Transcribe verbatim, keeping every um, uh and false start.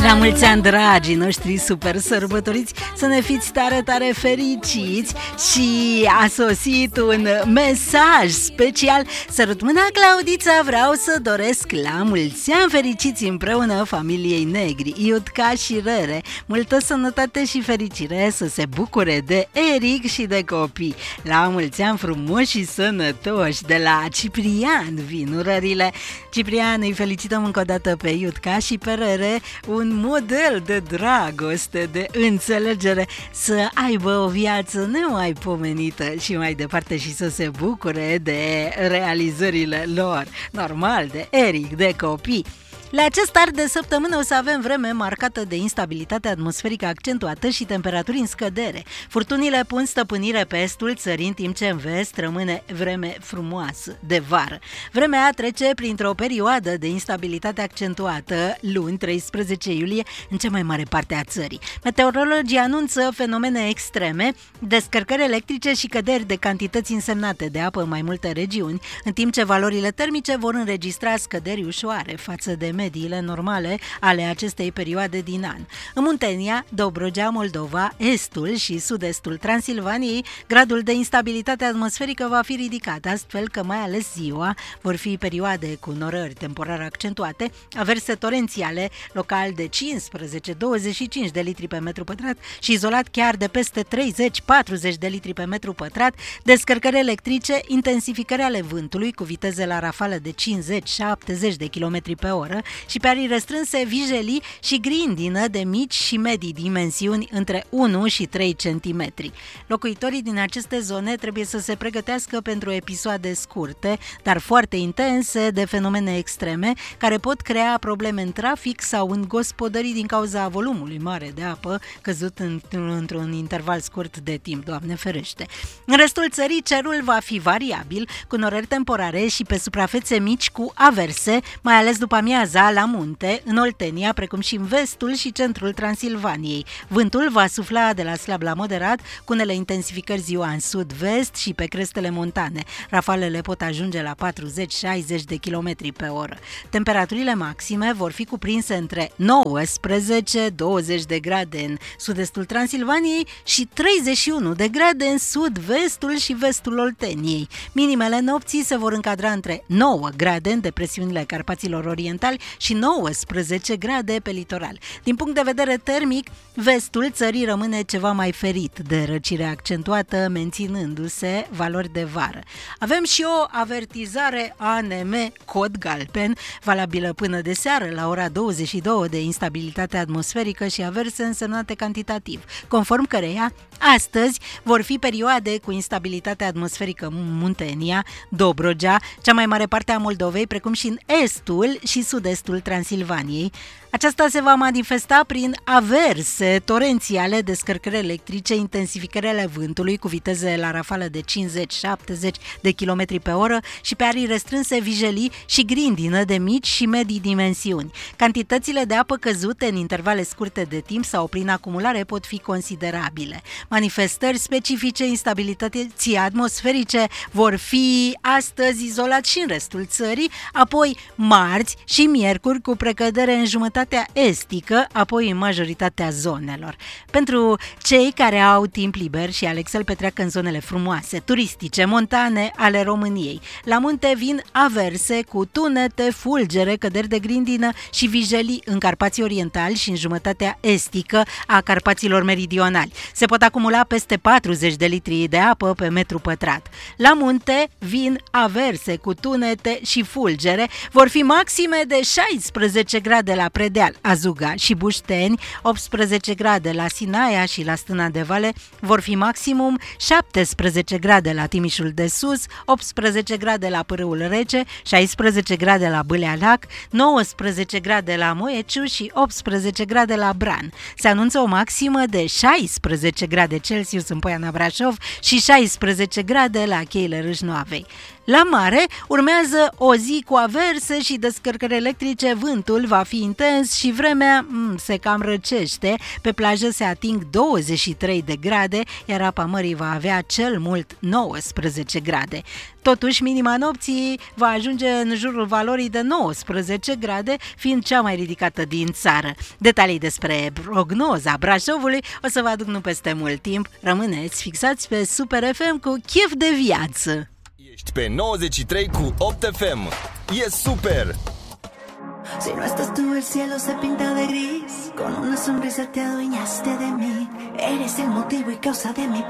La mulți ani, dragii noștri super sărbătoriți, să ne fiți tare, tare fericiți. Și a sosit un mesaj special. Sărut mâna, Claudița, vreau să doresc la mulți ani fericiți împreună familiei Negri, Iutca și Rere. Multă sănătate și fericire, să se bucure de Eric și de copii. La mulți ani frumoși și sănătoși. De la Ciprian vin urările. Ciprian, îi felicităm încă o dată pe Iutca și pe Rere, un model de dragoste, de înțelegere, să aibă o viață nemaipomenită și mai departe și să se bucure de realizările lor, normal, de Eric, de copii. La acest start de săptămână o să avem vreme marcată de instabilitate atmosferică accentuată și temperaturi în scădere. Furtunile pun stăpânire pe estul țării, în timp ce în vest rămâne vreme frumoasă de vară. Vremea trece printr-o perioadă de instabilitate accentuată luni, treisprezece iulie, în cea mai mare parte a țării. Meteorologii anunță fenomene extreme, descărcări electrice și căderi de cantități însemnate de apă în mai multe regiuni, în timp ce valorile termice vor înregistra scăderi ușoare față de mediile normale ale acestei perioade din an. În Muntenia, Dobrogea, Moldova, estul și sud-estul Transilvaniei, gradul de instabilitate atmosferică va fi ridicat, astfel că mai ales ziua vor fi perioade cu norări temporar accentuate, averse torențiale, local de cincisprezece douăzeci și cinci de litri pe metru pătrat și izolat chiar de peste treizeci patruzeci de litri pe metru pătrat, descărcări electrice, intensificări ale vântului cu viteze la rafală de cincizeci șaptezeci de kilometri pe oră și pe arii restrânse, vijelii și grindină de mici și medii dimensiuni între unu și trei centimetri. Locuitorii din aceste zone trebuie să se pregătească pentru episoade scurte, dar foarte intense, de fenomene extreme, care pot crea probleme în trafic sau în gospodării din cauza volumului mare de apă căzut într-un interval scurt de timp, Doamne ferește. În restul țării, cerul va fi variabil, cu norări temporare și pe suprafețe mici cu averse, mai ales după amiaza la munte, în Oltenia, precum și în vestul și centrul Transilvaniei. Vântul va sufla de la slab la moderat, cu unele intensificări ziua în sud-vest și pe crestele montane. Rafalele pot ajunge la patruzeci șaizeci de kilometri pe oră. Temperaturile maxime vor fi cuprinse între nouăsprezece douăzeci de grade în sud-estul Transilvaniei și treizeci și unu de grade în sud-vestul și vestul Olteniei. Minimele nopții se vor încadra între nouă grade în depresiunile Carpaților Orientali și nouăsprezece grade pe litoral. Din punct de vedere termic, vestul țării rămâne ceva mai ferit de răcire accentuată, menținându-se valori de vară. Avem și o avertizare A N M cod galben, valabilă până de seară la ora douăzeci și două, de instabilitate atmosferică și averse însemnate cantitativ, conform căreia astăzi vor fi perioade cu instabilitate atmosferică în Muntenia, Dobrogea, cea mai mare parte a Moldovei, precum și în estul și sud-estul Transilvaniei. Aceasta se va manifesta prin averse torențiale, descărcări electrice, intensificări ale vântului cu viteze la rafală de cincizeci șaptezeci de kilometri pe oră și pe arii restrânse, vijelii și grindină de mici și medii dimensiuni. Cantitățile de apă căzute în intervale scurte de timp sau prin acumulare pot fi considerabile. Manifestări specifice instabilității atmosferice vor fi astăzi izolat și în restul țării, apoi marți și miercuri cu precădere în jumătate estică, apoi în majoritatea zonelor. Pentru cei care au timp liber și aleg să-l petreacă în zonele frumoase, turistice, montane ale României, la munte vin averse cu tunete, fulgere, căderi de grindină și vijelii în Carpații Orientali și în jumătatea estică a Carpaților Meridionali. Se pot acumula peste patruzeci de litri de apă pe metru pătrat. La munte vin averse cu tunete și fulgere, vor fi maxime de șaisprezece grade la Predeal, Azuga și Bușteni, optsprezece grade la Sinaia și la Stâna de Vale, vor fi maximum șaptesprezece grade la Timișul de Sus, optsprezece grade la Pârâul Rece, șaisprezece grade la Bâlea Lac, nouăsprezece grade la Moieciu și optsprezece grade la Bran. Se anunță o maximă de șaisprezece grade Celsius în Poiana Brașov și șaisprezece grade la Cheile Râșnoavei. La mare urmează o zi cu averse și descărcări electrice, vântul va fi intens și vremea mm, se cam răcește. Pe plajă se ating douăzeci și trei de grade, iar apa mării va avea cel mult nouăsprezece grade. Totuși, minima nopții va ajunge în jurul valorii de nouăsprezece grade, fiind cea mai ridicată din țară. Detalii despre prognoza Brașovului o să vă aduc nu peste mult timp. Rămâneți fixați pe Super F M cu chef de viață. Ești pe nouăzeci și trei cu opt F M. E super! Si no estás tú, el cielo se pinta de gris. Con una sonrisa te adueñaste de mí. Eres el motivo y causa de mi